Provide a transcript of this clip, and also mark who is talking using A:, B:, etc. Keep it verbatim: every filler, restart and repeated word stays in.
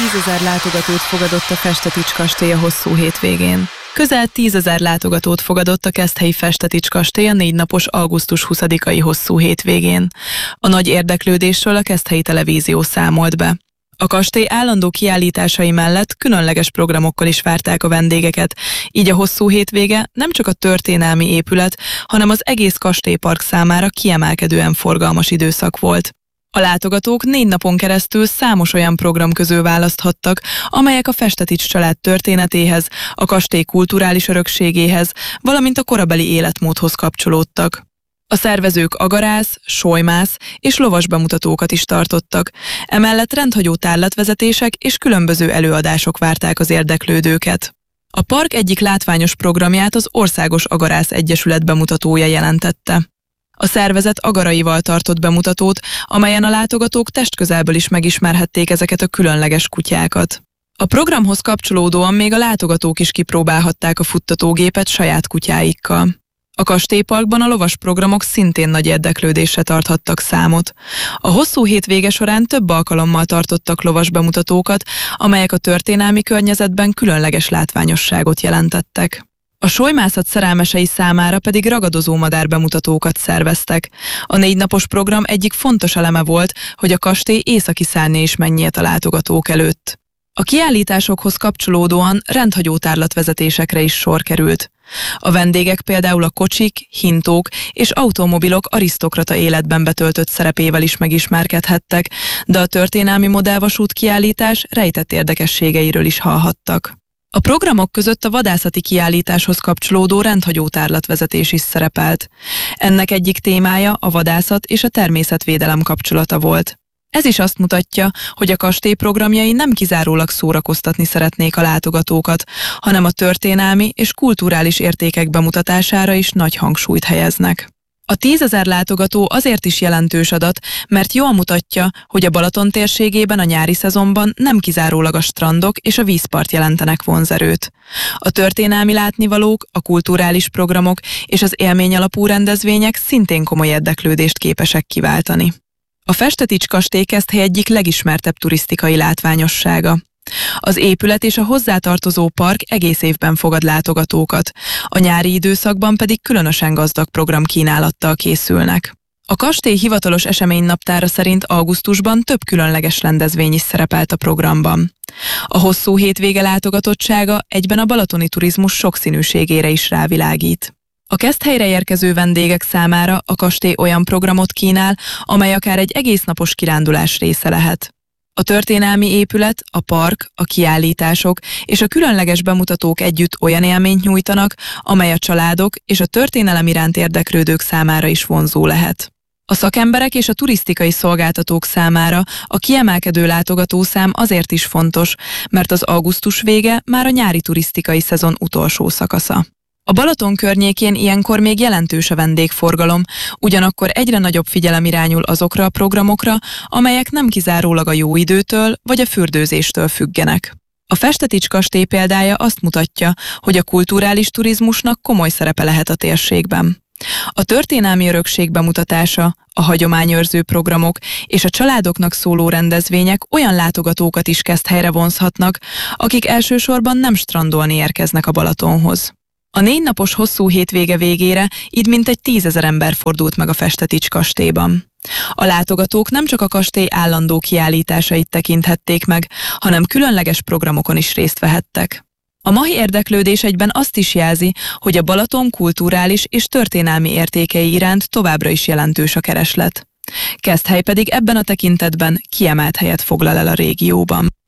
A: tízezer látogatót fogadott a Festetics kastély a hosszú hétvégén. Közel tízezer látogatót fogadott a Keszthelyi Festetics kastély a négy napos augusztus huszadikai hosszú hétvégén. A nagy érdeklődésről a Keszthelyi Televízió számolt be. A kastély állandó kiállításai mellett különleges programokkal is várták a vendégeket, így a hosszú hétvége nem csak a történelmi épület, hanem az egész kastélypark számára kiemelkedően forgalmas időszak volt. A látogatók négy napon keresztül számos olyan program közül választhattak, amelyek a Festetics család történetéhez, a kastély kulturális örökségéhez, valamint a korabeli életmódhoz kapcsolódtak. A szervezők agarász, solymász és lovas bemutatókat is tartottak, emellett rendhagyó tárlatvezetések és különböző előadások várták az érdeklődőket. A park egyik látványos programját az Országos Agarász Egyesület bemutatója jelentette. A szervezet agaraival tartott bemutatót, amelyen a látogatók testközelből is megismerhették ezeket a különleges kutyákat. A programhoz kapcsolódóan még a látogatók is kipróbálhatták a futtatógépet saját kutyáikkal. A kastélyparkban a lovas programok szintén nagy érdeklődésre tarthattak számot. A hosszú hétvége során több alkalommal tartottak lovas bemutatókat, amelyek a történelmi környezetben különleges látványosságot jelentettek. A solymászat szerelmesei számára pedig ragadozó madár bemutatókat szerveztek. A négy napos program egyik fontos eleme volt, hogy a kastély északi szárnya is mennyit a látogatók előtt. A kiállításokhoz kapcsolódóan rendhagyó tárlatvezetésekre is sor került. A vendégek például a kocsik, hintók és automobilok arisztokrata életben betöltött szerepével is megismerkedhettek, de a történelmi modellvasút kiállítás rejtett érdekességeiről is hallhattak. A programok között a vadászati kiállításhoz kapcsolódó rendhagyó tárlatvezetés is szerepelt. Ennek egyik témája a vadászat és a természetvédelem kapcsolata volt. Ez is azt mutatja, hogy a kastély programjai nem kizárólag szórakoztatni szeretnék a látogatókat, hanem a történelmi és kulturális értékek bemutatására is nagy hangsúlyt helyeznek. A tízezer látogató azért is jelentős adat, mert jól mutatja, hogy a Balaton térségében a nyári szezonban nem kizárólag a strandok és a vízpart jelentenek vonzerőt. A történelmi látnivalók, a kulturális programok és az élményalapú rendezvények szintén komoly érdeklődést képesek kiváltani. A Festetics kastély Keszthely egyik legismertebb turisztikai látványossága. Az épület és a hozzátartozó park egész évben fogad látogatókat, a nyári időszakban pedig különösen gazdag programkínálattal készülnek. A kastély hivatalos eseménynaptára szerint augusztusban több különleges rendezvény is szerepelt a programban. A hosszú hétvége látogatottsága egyben a balatoni turizmus sokszínűségére is rávilágít. A Keszthelyre érkező vendégek számára a kastély olyan programot kínál, amely akár egy egész napos kirándulás része lehet. A történelmi épület, a park, a kiállítások és a különleges bemutatók együtt olyan élményt nyújtanak, amely a családok és a történelem iránt érdeklődők számára is vonzó lehet. A szakemberek és a turisztikai szolgáltatók számára a kiemelkedő látogatószám azért is fontos, mert az augusztus vége már a nyári turisztikai szezon utolsó szakasza. A Balaton környékén ilyenkor még jelentős a vendégforgalom, ugyanakkor egyre nagyobb figyelem irányul azokra a programokra, amelyek nem kizárólag a jó időtől vagy a fürdőzéstől függenek. A Festetics kastély példája azt mutatja, hogy a kulturális turizmusnak komoly szerepe lehet a térségben. A történelmi örökség bemutatása, a hagyományőrző programok és a családoknak szóló rendezvények olyan látogatókat is Keszthelyre vonzhatnak, akik elsősorban nem strandolni érkeznek a Balatonhoz. A négy napos hosszú hétvége végére így mintegy tízezer ember fordult meg a Festetics kastélyban. A látogatók nem csak a kastély állandó kiállításait tekinthették meg, hanem különleges programokon is részt vehettek. A mai érdeklődés egyben azt is jelzi, hogy a Balaton kulturális és történelmi értékei iránt továbbra is jelentős a kereslet. Keszthely pedig ebben a tekintetben kiemelt helyet foglal el a régióban.